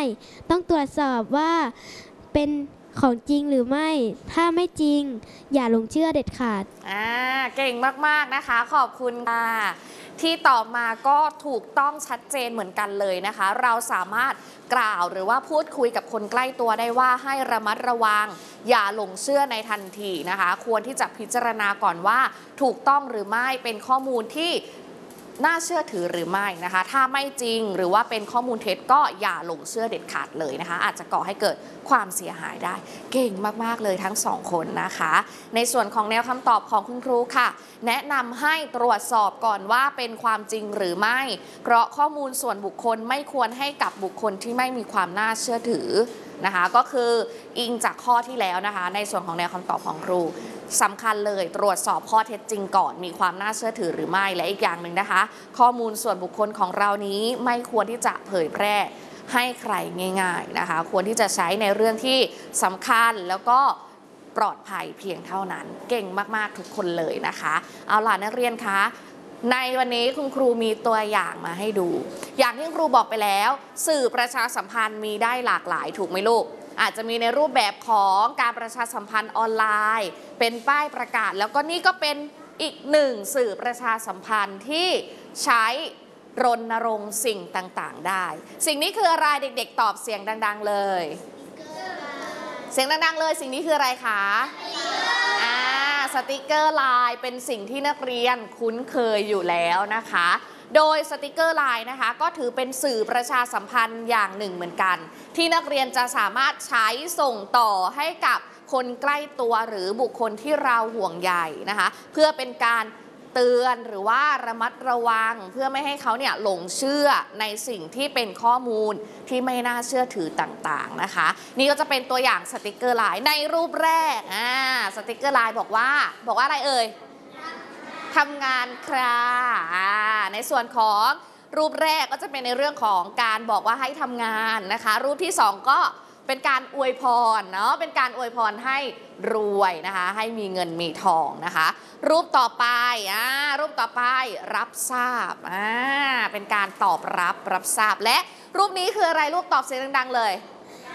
ต้องตรวจสอบว่าเป็นของจริงหรือไม่ถ้าไม่จริงอย่าหลงเชื่อเด็ดขาดเก่งมากๆนะคะขอบคุณค่ะที่ตอบมาก็ถูกต้องชัดเจนเหมือนกันเลยนะคะเราสามารถกล่าวหรือว่าพูดคุยกับคนใกล้ตัวได้ว่าให้ระมัดระวังอย่าหลงเชื่อในทันทีนะคะควรที่จะพิจารณาก่อนว่าถูกต้องหรือไม่เป็นข้อมูลที่น่าเชื่อถือหรือไม่นะคะถ้าไม่จริงหรือว่าเป็นข้อมูลเท็จก็อย่าหลงเชื่อเด็ดขาดเลยนะคะอาจจะก่อให้เกิดความเสียหายได้เก่งมากๆเลยทั้งสองคนนะคะในส่วนของแนวคำตอบของคุณครูค่ะแนะนำให้ตรวจสอบก่อนว่าเป็นความจริงหรือไม่เพราะข้อมูลส่วนบุคคลไม่ควรให้กับบุคคลที่ไม่มีความน่าเชื่อถือนะคะก็คืออิงจากข้อที่แล้วนะคะในส่วนของแนวคำตอบของครูสำคัญเลยตรวจสอบข้อเท็จจริงก่อนมีความน่าเชื่อถือหรือไม่และอีกอย่างหนึ่งนะคะข้อมูลส่วนบุคคลของเรานี้ไม่ควรที่จะเผยแพร่ให้ใครง่ายๆนะคะควรที่จะใช้ในเรื่องที่สำคัญแล้วก็ปลอดภัยเพียงเท่านั้นเก่งมากๆทุกคนเลยนะคะเอาล่ะนักเรียนคะในวันนี้คุณครูมีตัวอย่างมาให้ดูอย่างที่ครูบอกไปแล้วสื่อประชาสัมพันธ์มีได้หลากหลายถูกไหมลูกอาจจะมีในรูปแบบของการประชาสัมพันธ์ออนไลน์เป็นป้ายประกาศแล้วก็นี่ก็เป็นอีกหนึ่งสื่อประชาสัมพันธ์ที่ใช้รณรงค์สิ่งต่างๆได้สิ่งนี้คืออะไรเด็กๆตอบเสียงดังๆเลยเสียงดังๆเลยสิ่งนี้คืออะไรคะสติกเกอร์ลายเป็นสิ่งที่นักเรียนคุ้นเคยอยู่แล้วนะคะโดยสติกเกอร์ลายนะคะก็ถือเป็นสื่อประชาสัมพันธ์อย่างหนึ่งเหมือนกันที่นักเรียนจะสามารถใช้ส่งต่อให้กับคนใกล้ตัวหรือบุคคลที่เราห่วงใยนะคะเพื่อเป็นการเตือนหรือว่าระมัดระวังเพื่อไม่ให้เขาเนี่ยหลงเชื่อในสิ่งที่เป็นข้อมูลที่ไม่น่าเชื่อถือต่างๆนะคะนี่ก็จะเป็นตัวอย่างสติกเกอร์ลายในรูปแรกสติกเกอร์ลายบอกว่าอะไรเอ่ยทำงานคราในส่วนของรูปแรกก็จะเป็นในเรื่องของการบอกว่าให้ทำงานนะคะรูปที่2ก็เป็นการอวยพรเนาะเป็นการอวยพรให้รวยนะคะให้มีเงินมีทองนะคะรูปต่อไปรับทราบเป็นการตอบรับทราบและรูปนี้คืออะไรลูกตอบเสียงดังๆเลย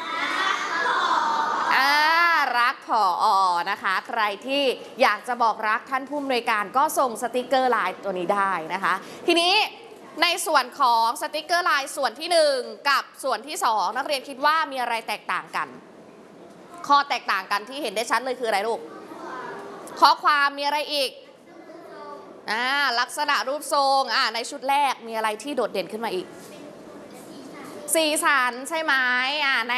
รักผอ.นะคะใครที่อยากจะบอกรักท่านผู้อำนวยการก็ส่งสติกเกอร์ลายตัวนี้ได้นะคะทีนี้ในส่วนของสติกเกอร์ลายส่วนที่1กับส่วนที่2นักเรียนคิดว่ามีอะไรแตกต่างกันข้อแตกต่างกันที่เห็นได้ชัดเลยคืออะไรลูกข้อความมีอะไรอีกลักษณะรูปทรงในชุดแรกมีอะไรที่โดดเด่นขึ้นมาอีกสีสันใช่ไหมใน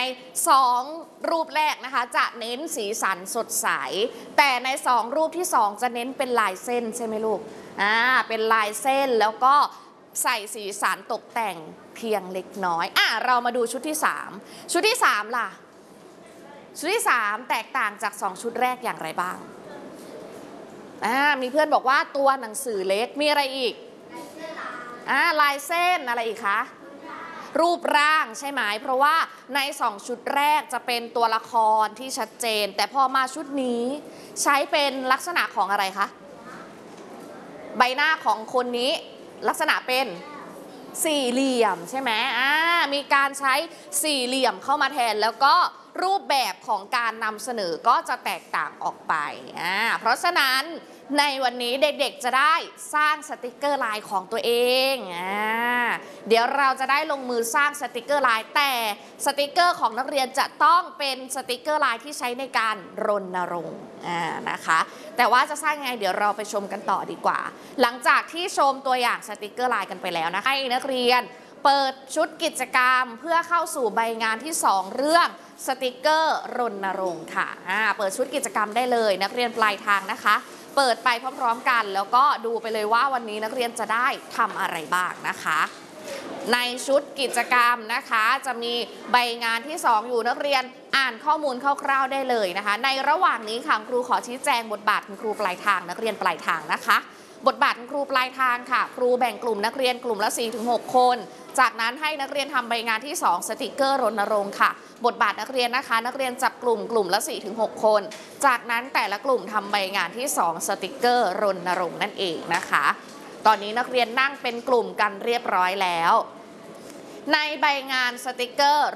2รูปแรกนะคะจะเน้นสีสันสดใสแต่ใน2รูปที่2จะเน้นเป็นลายเส้นใช่ไหมลูกเป็นลายเส้นแล้วก็ใส่สีสันตกแต่งเพียงเล็กน้อยเรามาดูชุดที่3ชุดที่3ล่ะชุดที่3แตกต่างจาก2ชุดแรกอย่างไรบ้างมีเพื่อนบอกว่าตัวหนังสือเล็กมีอะไรอีกลายเส้นอะไรอีกคะรูปร่างใช่ไหมเพราะว่าใน2ชุดแรกจะเป็นตัวละครที่ชัดเจนแต่พอมาชุดนี้ใช้เป็นลักษณะของอะไรคะใบหน้าของคนนี้ลักษณะเป็นสี่เหลี่ยมใช่ไหมมีการใช้สี่เหลี่ยมเข้ามาแทนแล้วก็รูปแบบของการนำเสนอก็จะแตกต่างออกไปเพราะฉะนั้นในวันนี้เด็กๆจะได้สร้างสติกเกอร์ลายของตัวเองเดี๋ยวเราจะได้ลงมือสร้างสติกเกอร์ลายแต่สติกเกอร์ของนักเรียนจะต้องเป็นสติกเกอร์ลายที่ใช้ในการรณรงค์นะคะแต่ว่าจะสร้างยังไงเดี๋ยวเราไปชมกันต่อดีกว่าหลังจากที่ชมตัวอย่างสติกเกอร์ลายกันไปแล้วนะคะให้นักเรียนเปิดชุดกิจกรรมเพื่อเข้าสู่ใบงานที่2เรื่องสติกเกอร์รณรงค์ค่ะเปิดชุดกิจกรรมได้เลยนักเรียนปลายทางนะคะเปิดไปพร้อมๆกันแล้วก็ดูไปเลยว่าวันนี้นักเรียนจะได้ทำอะไรบ้างนะคะในชุดกิจกรรมนะคะจะมีใบงานที่2อยู่นักเรียนอ่านข้อมูลคร่าวๆได้เลยนะคะในระหว่างนี้ค่ะครูขอชี้แจงบทบาทคุณครูปลายทางนักเรียนปลายทางนะคะบทบาทคุณครูปลายทางค่ะครูแบ่งกลุ่มนักเรียนกลุ่มละ 4-6 คนจากนั้นให้นักเรียนทำใบงานที่2สติกเกอร์รณรงค์ค่ะบทบาทนักเรียนนะคะนักเรียนจับกลุ่มละ 4-6 คนจากนั้นแต่ละกลุ่มทำใบงานที่2สติกเกอร์รณรงค์นั่นเองนะคะตอนนี้นักเรียนนั่งเป็นกลุ่มกันเรียบร้อยแล้วในใบงานสติกเกอร์